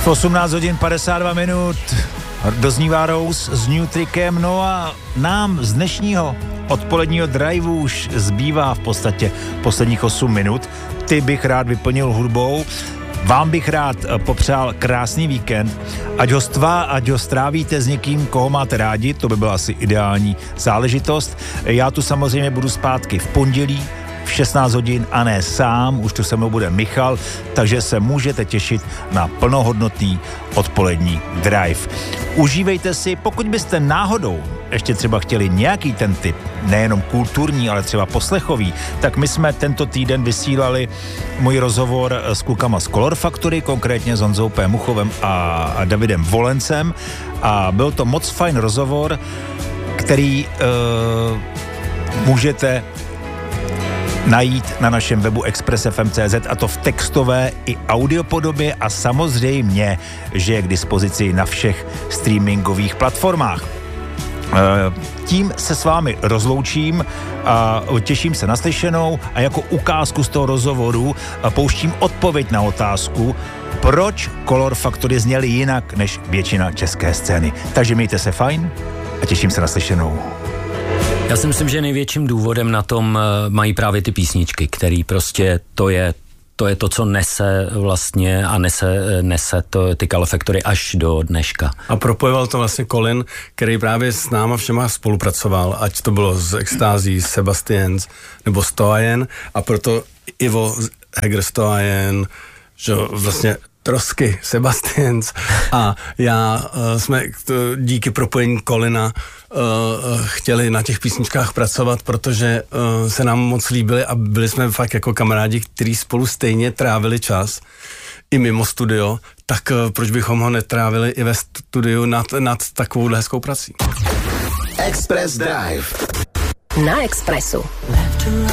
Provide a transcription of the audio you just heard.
V 18 hodin 52 minut doznívá Rose s New Trickem, no a nám z dnešního odpoledního driveu už zbývá v podstatě posledních 8 minut. Ty bych rád vyplnil hudbou. Vám bych rád popřál krásný víkend, ať ho strávíte s někým, koho máte rádi, to by byla asi ideální záležitost. Já tu samozřejmě budu zpátky v pondělí v 16 hodin a ne sám, už tu se mnou bude Michal, takže se můžete těšit na plnohodnotný odpolední drive. Užívejte si, pokud byste náhodou ještě třeba chtěli nějaký ten typ, nejenom kulturní, ale třeba poslechový, tak my jsme tento týden vysílali můj rozhovor s klukama z Color Factory, konkrétně s Honzou P. Muchovem a Davidem Volencem a byl to moc fajn rozhovor, který můžete najít na našem webu expressfm.cz a to v textové i audiopodobě a samozřejmě, že je k dispozici na všech streamingových platformách. Tím se s vámi rozloučím a těším se na slyšenou a jako ukázku z toho rozhovoru pouštím odpověď na otázku, proč Color Factory zněly jinak než většina české scény. Takže mějte se fajn a těším se na slyšenou. Já si myslím, že největším důvodem na tom mají právě ty písničky, který prostě to je to, co nese vlastně a nese to ty Color Factory až do dneška. A propojoval to vlastně Colin, který právě s náma všema spolupracoval, ať to bylo z Extází, Sebastians nebo Stoajen a proto Ivo Heger Stoajen, že vlastně Trosky, Sebastians a já jsme díky propojení Colina chtěli na těch písničkách pracovat, protože se nám moc líbily a byli jsme fakt jako kamarádi, kteří spolu stejně trávili čas i mimo studio, tak proč bychom ho netrávili i ve studiu nad takovou hezkou prací. Express Drive na Expressu.